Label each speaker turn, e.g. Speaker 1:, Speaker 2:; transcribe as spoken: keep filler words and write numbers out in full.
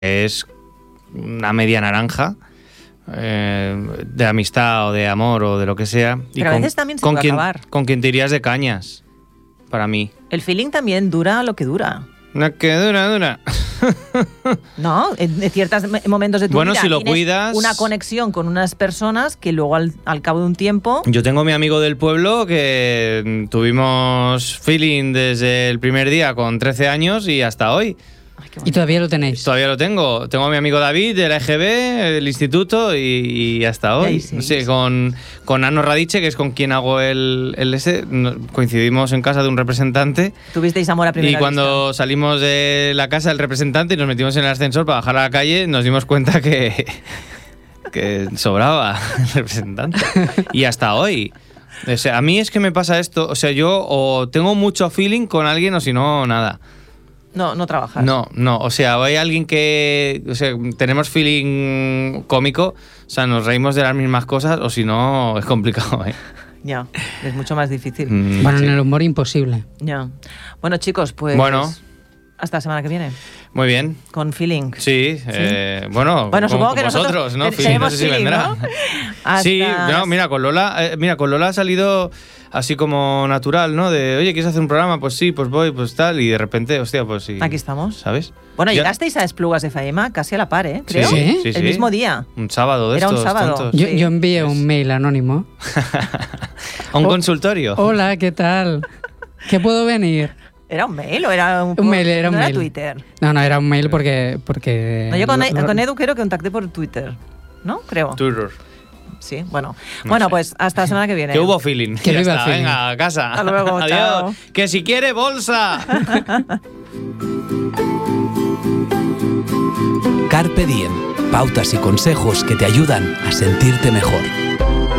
Speaker 1: es una media naranja eh, de amistad o de amor o de lo que sea.
Speaker 2: Pero
Speaker 1: y
Speaker 2: a
Speaker 1: con,
Speaker 2: veces también se
Speaker 1: con
Speaker 2: puede
Speaker 1: quien,
Speaker 2: acabar.
Speaker 1: Con quien te irías de cañas, para mí.
Speaker 2: El feeling también dura lo que dura.
Speaker 1: No, que dura, dura.
Speaker 2: No, en ciertos momentos de tu
Speaker 1: bueno,
Speaker 2: vida
Speaker 1: si lo
Speaker 2: tienes
Speaker 1: cuidas,
Speaker 2: una conexión con unas personas que luego al, al cabo de un tiempo...
Speaker 1: Yo tengo mi amigo del pueblo que tuvimos feeling desde el primer día con trece años y hasta hoy.
Speaker 2: Ay, qué
Speaker 3: ¿Y
Speaker 2: bonito.
Speaker 3: todavía lo tenéis?
Speaker 1: Todavía lo tengo. Tengo a mi amigo David de la E G B, el instituto, y, y hasta
Speaker 2: Y ahí
Speaker 1: hoy.
Speaker 2: sí,
Speaker 1: No sé,
Speaker 2: sí.
Speaker 1: con, con Ano Radiche, que es con quien hago el, el ese, no- coincidimos en casa de un representante.
Speaker 2: Tuvisteis amor a primera
Speaker 1: Y cuando
Speaker 2: vista.
Speaker 1: salimos de la casa del representante y nos metimos en el ascensor para bajar a la calle, nos dimos cuenta que, que sobraba el representante. Y hasta hoy. O sea, a mí es que me pasa esto. O sea, yo o tengo mucho feeling con alguien o si no, nada.
Speaker 2: No, no trabajar.
Speaker 1: No, no, o sea, o hay alguien que, o sea, tenemos feeling cómico, o sea, nos reímos de las mismas cosas, o si no, es complicado, ¿eh?
Speaker 2: Ya, es mucho más difícil.
Speaker 1: Mm,
Speaker 3: Bueno,
Speaker 1: sí.
Speaker 3: en el humor imposible.
Speaker 2: Ya. Bueno, chicos, pues...
Speaker 1: Bueno.
Speaker 2: Hasta la semana que viene.
Speaker 1: Muy bien.
Speaker 2: Con feeling.
Speaker 1: Sí, eh, bueno,
Speaker 2: Bueno,
Speaker 1: como,
Speaker 2: supongo que
Speaker 1: como
Speaker 2: nosotros
Speaker 1: vosotros, ¿no?
Speaker 2: ten-
Speaker 1: Feeling, no
Speaker 2: tenemos
Speaker 1: sé si
Speaker 2: feeling,
Speaker 1: vendrá.
Speaker 2: ¿no? Hasta
Speaker 1: Sí, no,
Speaker 2: las-
Speaker 1: mira, con Lola, eh, mira, con Lola ha salido así como natural, ¿no? De, oye, ¿quieres hacer un programa? Pues sí, pues voy, pues tal, y de repente, hostia, pues sí.
Speaker 2: Aquí estamos.
Speaker 1: ¿Sabes?
Speaker 2: Bueno,
Speaker 1: Ya-
Speaker 2: llegasteis a Esplugas de Faema casi a la par, ¿eh? Creo.
Speaker 3: Sí,
Speaker 1: sí,
Speaker 2: El
Speaker 1: sí.
Speaker 2: mismo día.
Speaker 1: Un sábado de
Speaker 2: Era un
Speaker 1: estos
Speaker 2: sábado.
Speaker 1: tontos.
Speaker 3: Yo,
Speaker 2: Sí.
Speaker 3: yo envié
Speaker 1: Es-
Speaker 3: un mail anónimo.
Speaker 1: A un
Speaker 3: Oh.
Speaker 1: consultorio.
Speaker 3: Hola, ¿qué tal? ¿Qué puedo venir?
Speaker 2: ¿Era un mail o era un,
Speaker 3: Un mail, era un
Speaker 2: no
Speaker 3: mail.
Speaker 2: Era Twitter.
Speaker 3: No, no, era un mail porque... porque
Speaker 2: No, yo con,
Speaker 3: lo- lo-
Speaker 2: con Edu creo que contacté por Twitter. ¿No? Creo.
Speaker 1: Turur.
Speaker 2: Sí, bueno.
Speaker 1: No
Speaker 2: bueno,
Speaker 1: sé.
Speaker 2: pues hasta la semana que viene.
Speaker 1: Que hubo feeling.
Speaker 3: Que
Speaker 1: Ya
Speaker 3: viva el
Speaker 1: está,
Speaker 3: feeling.
Speaker 1: venga, a casa.
Speaker 2: Hasta luego,
Speaker 1: Adiós.
Speaker 2: chao.
Speaker 1: Que si quiere bolsa.
Speaker 4: Carpe Diem. Pautas y consejos que te ayudan a sentirte mejor.